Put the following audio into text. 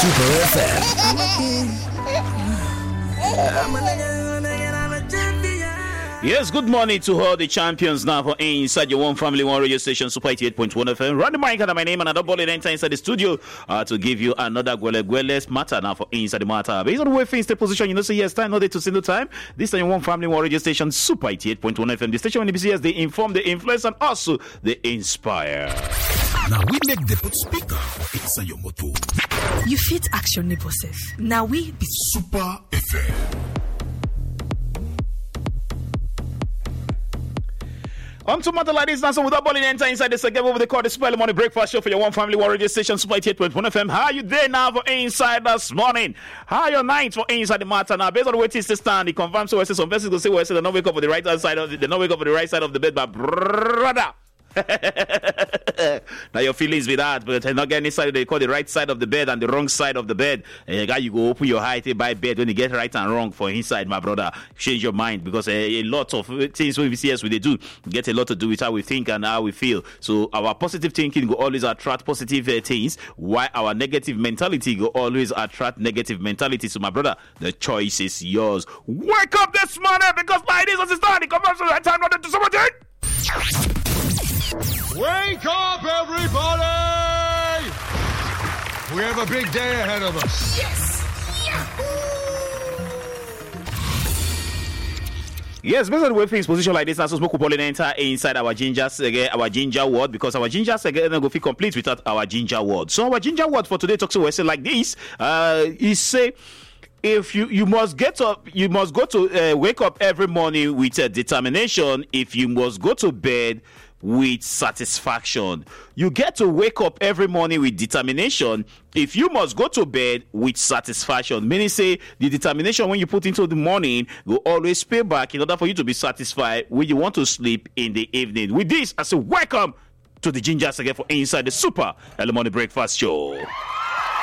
Super FM. Yes, good morning to all the champions now for inside your one family, one radio station, Super 88.1 FM. Run the mic under my name and I don't ball it enter inside the studio to give you another Gwele matter now for inside the matter. Based on the way things take position, you know, say yes, time, not to single time. This time, your one family, one radio station, Super 88.1 FM. The station when the BCS, they inform, they influence, and also they inspire. Now we make the put speaker for inside your motor. You fit action neighbor self. Now we be Super FM. On to matter like this now, so without balling enter inside the segment over the call the Spell Morning Breakfast Show for your one family, one radio station, Super 88.1 FM. How are you there now for inside this morning? How are your night for inside the matter now? Based on the way it is to stand, it confirms so I say some persons go say well, they don't wake up on the right hand side of the, they don't wake up on the right side of the bed, but brother. Now your feelings with that, but not getting inside, they call the right side of the bed and the wrong side of the bed. You go open your height by bed when you get right and wrong for inside, my brother. Change your mind because a lot of things we see as we do get a lot to do with how we think and how we feel. So our positive thinking will always attract positive things, while our negative mentality will always attract negative mentality. So my brother, the choice is yours. Wake up this morning because like this is starting. Come on, so that time not to somebody. Wake up, everybody! We have a big day ahead of us. yes. Yes, based on the way things position like this, I suppose we'll enter inside our ginger word because our ginger again go feel complete without our ginger word. So our ginger word for today talks about like this. He say, if you must get up, you must go to wake up every morning with determination. If you must go to bed with satisfaction. You get to wake up every morning with determination. If you must go to bed with satisfaction, meaning say the determination when you put into the morning will always pay back in order for you to be satisfied when you want to sleep in the evening. With this, I say welcome to the Ginger again for inside the Super Early Morning Breakfast Show.